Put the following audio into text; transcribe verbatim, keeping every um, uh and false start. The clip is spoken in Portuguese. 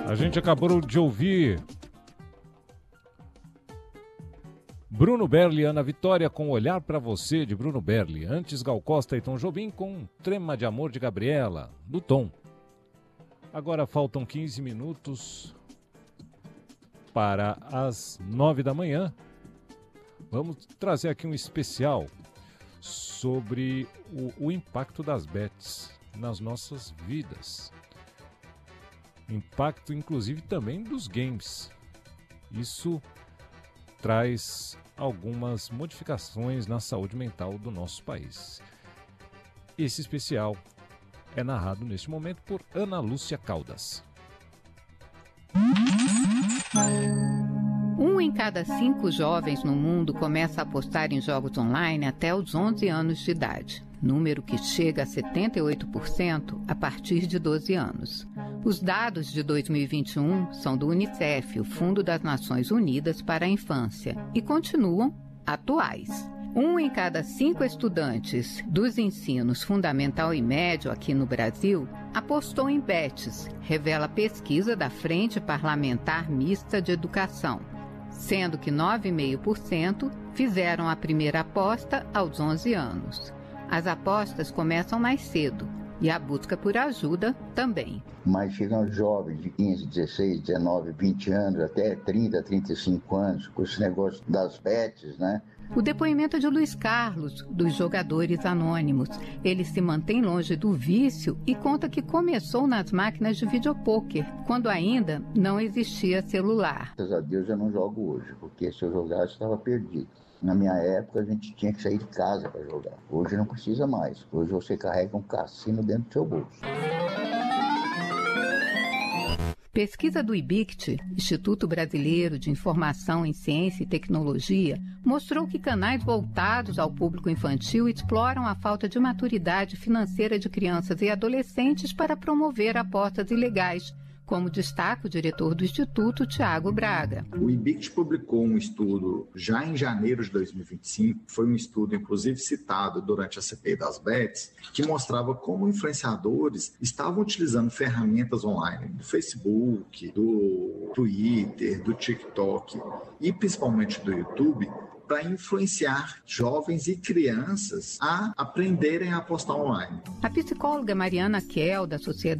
A gente acabou de ouvir Bruno Berli, Ana Vitória com Olhar Pra Você, de Bruno Berli. Antes, Gal Costa e Tom Jobim com Trema de Amor, de Gabriela, do Tom. Agora faltam quinze minutos para as nove da manhã. Vamos trazer aqui um especial sobre o, o impacto das bets nas nossas vidas. Impacto, inclusive, também dos games. Isso traz algumas modificações na saúde mental do nosso país. Esse especial é narrado neste momento por Ana Lúcia Caldas. Um em cada cinco jovens no mundo começa a apostar em jogos online até os onze anos de idade, número que chega a setenta e oito por cento a partir de doze anos. Os dados de dois mil e vinte e um são do Unicef, o Fundo das Nações Unidas para a Infância, e continuam atuais. Um em cada cinco estudantes dos ensinos fundamental e médio aqui no Brasil apostou em bets, revela a pesquisa da Frente Parlamentar Mista de Educação, sendo que nove vírgula cinco por cento fizeram a primeira aposta aos onze anos. As apostas começam mais cedo e a busca por ajuda também. Mas chegam jovens de quinze, dezesseis, dezenove, vinte anos, até trinta, trinta e cinco anos, com esse negócio das bets, né? O depoimento de Luiz Carlos, dos Jogadores Anônimos. Ele se mantém longe do vício e conta que começou nas máquinas de videopôquer, quando ainda não existia celular. Graças a Deus eu não jogo hoje, porque se eu jogasse eu estava perdido. Na minha época a gente tinha que sair de casa para jogar. Hoje não precisa mais. Hoje você carrega um cassino dentro do seu bolso. Pesquisa do I B I C T, Instituto Brasileiro de Informação em Ciência e Tecnologia, mostrou que canais voltados ao público infantil exploram a falta de maturidade financeira de crianças e adolescentes para promover apostas ilegais, como destaca o diretor do Instituto, Tiago Braga. O I B I C T publicou um estudo já em janeiro de dois mil e vinte e cinco, foi um estudo inclusive citado durante a C P I das bets, que mostrava como influenciadores estavam utilizando ferramentas online do Facebook, do Twitter, do TikTok e principalmente do YouTube, para influenciar jovens e crianças a aprenderem a apostar online. A psicóloga Mariana Kell, da Sociedade